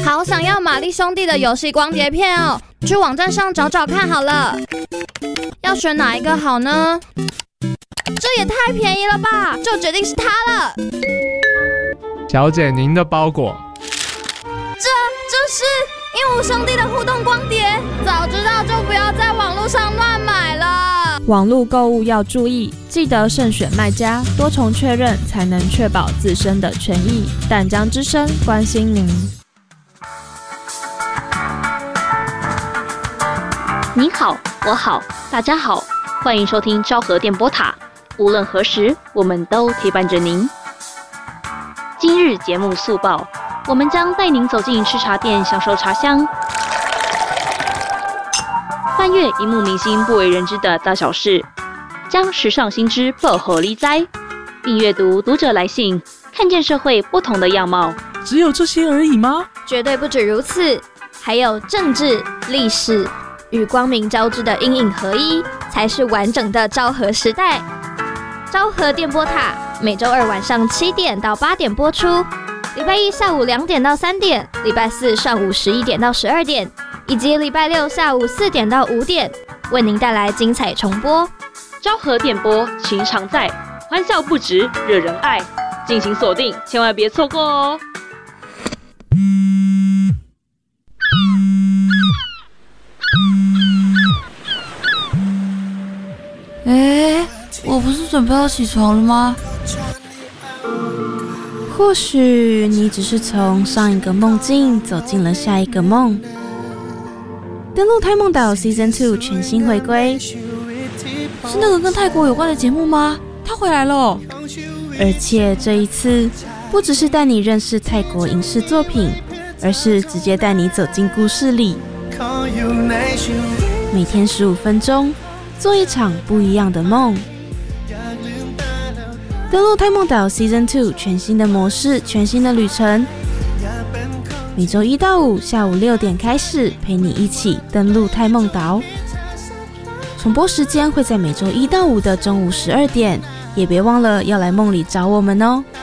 好想要玛丽兄弟的游戏光碟片哦，去网站上找找看好了。要选哪一个好呢？这也太便宜了吧，就决定是它了。 小姐，您的包裹。 这是鹦鹉兄弟的互动光碟，早知道就不要在网络上乱买了。 网络购物要注意，记得慎选卖家，多重确认才能确保自身的权益。淡江之声关心您。 你好，我好，大家好，欢迎收听昭和电波塔。无论何时，我们都陪伴着您。今日节目速报，我们将带您走进吃茶店，享受茶香，翻阅荧幕明星不为人知的大小事，将时尚新知报乎你知，并阅读读者来信，看见社会不同的样貌。 只有这些而已吗？ 绝对不止如此，还有政治、历史与光明交织的阴影合一，才是完整的昭和时代。昭和电波塔每周二晚上7点到8点播出，礼拜一下午2点到3点，礼拜四上午11点到12点，以及礼拜六下午4点到5点，为您带来精彩重播。 昭和电波情常在，欢笑不止，惹人爱，敬请锁定，千万别错过哦。 我不是准备要起床了吗？ 或许你只是从上一个梦境走进了下一个梦。登录胎梦岛 Season 2 全新回归， 是那个跟泰国有关的节目吗？他回来了， 而且这一次不只是带你认识泰国影视作品，而是直接带你走进故事里。每天15分钟，做一场不一样的梦。登录胎梦岛 Season 2 全新的模式，全新的旅程。每周1到5下午6点开始，陪你一起登录胎梦岛。重播时间会在每周1到5的中午12点，也别忘了要来梦里找我们哦。